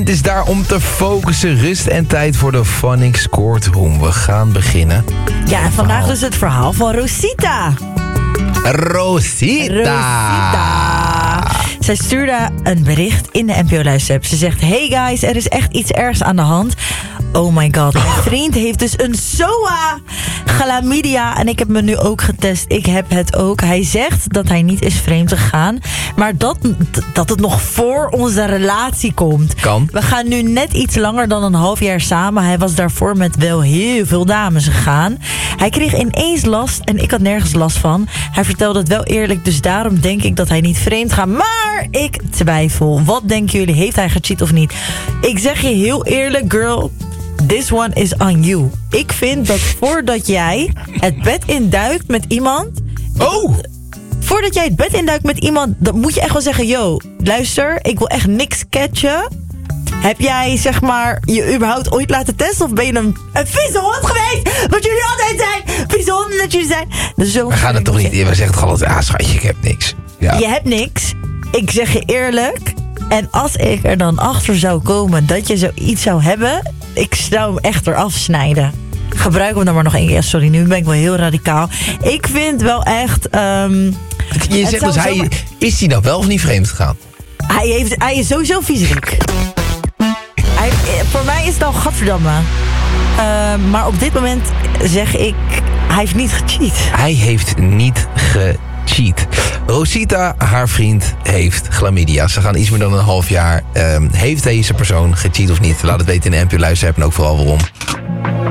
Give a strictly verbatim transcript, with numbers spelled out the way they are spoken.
Het is daar om te focussen. Rust en tijd voor de Phonics Courtroom. We gaan beginnen. Ja, en vandaag dus het verhaal van Rosita. Rosita. Rosita. Zij stuurde een bericht in de N P O Luisterapp. Ze zegt, hey guys, er is echt iets ergs aan de hand. Oh my god, mijn vriend heeft dus een S O A, chlamydia. En ik heb me nu ook getest. Ik heb het ook. Hij zegt dat hij niet is vreemd gegaan. Maar dat, dat het nog voor onze relatie komt. Kan. We gaan nu net iets langer dan een half jaar samen. Hij was daarvoor met wel heel veel dames gegaan. Hij kreeg ineens last en ik had nergens last van. Hij vertelde het wel eerlijk, dus daarom denk ik dat hij niet vreemd gaat. Maar ik twijfel. Wat denken jullie? Heeft hij gecheat of niet? Ik zeg je heel eerlijk, girl. This one is on you. Ik vind dat voordat jij het bed induikt met iemand... Oh! Voordat jij het bed induikt met iemand... dan moet je echt wel zeggen... Yo, luister, ik wil echt niks catchen. Heb jij, zeg maar, je überhaupt ooit laten testen? Of ben je een, een vieze hond geweest? Wat jullie altijd zijn. Vieze honden dat jullie zijn. Dus zo We gaan het toch niet... We zeggen toch altijd... Ah, schatje, ik heb niks. Ja. Je hebt niks. Ik zeg je eerlijk... En als ik er dan achter zou komen dat je zoiets zou hebben... ik zou hem echt eraf snijden. Gebruik hem dan maar nog één keer. Sorry, nu ben ik wel heel radicaal. Ik vind wel echt... Um, je zegt dus, hij, maar... is hij nou wel of niet vreemd gegaan? Hij, heeft, hij is sowieso fysiek. Hij, voor mij is het al gadverdamme. Uh, maar op dit moment zeg ik... hij heeft niet gecheat. Hij heeft niet gecheat. Cheat. Rosita, haar vriend, heeft chlamydia. Ze gaan iets meer dan een half jaar. Um, heeft deze persoon gecheat of niet? Laat het weten in de N P O Luisterapp en ook vooral waarom.